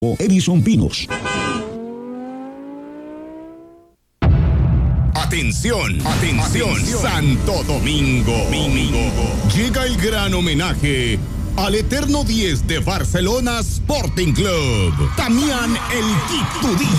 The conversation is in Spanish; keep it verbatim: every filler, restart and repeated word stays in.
Edison Pinos. Atención, atención, atención, Santo Domingo. Domingo. Llega el gran homenaje al eterno diez de Barcelona Sporting Club, Damián El Quito Díaz.